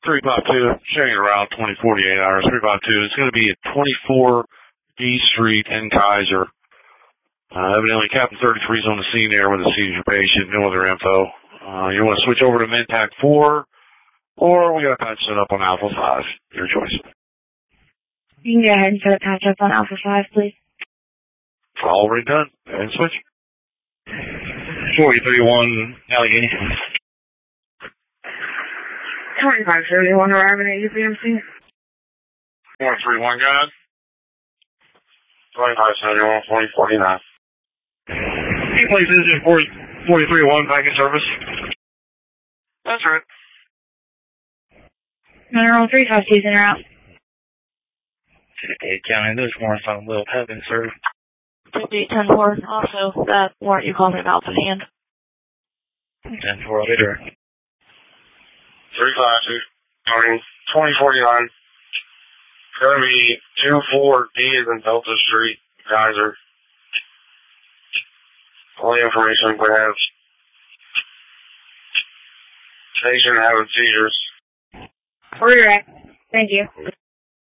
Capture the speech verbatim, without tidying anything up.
three five two, sharing around twenty forty-eight hours, three five two. It's going to be at twenty-four D Street in Kaiser. Uh, evidently, Captain thirty-three is on the scene there with a seizure patient, no other info. Uh, you want to switch over to Mentak four, or we got a patch set up on Alpha five. Your choice. You can go ahead and set a patch up on Alpha five, please. Already done. Go ahead and switch. forty-three one Allegheny. twenty-five seventy-one arriving at U P M C. forty-three one, guys. twenty-five seventy-one, twenty forty-nine. Hey, please, this is forty-three one, package service. That's right. Mineral three five two is in or out. fifty-eight County, this warrant's on Little Heaven, sir. fifty-eight ten four, also, that warrant you called me about in hand. ten four later. three five two, starting twenty forty-nine. Going to be two four D is in Delta Street, Kaiser. All the information we have. Patient having seizures. Where you're at. Thank you.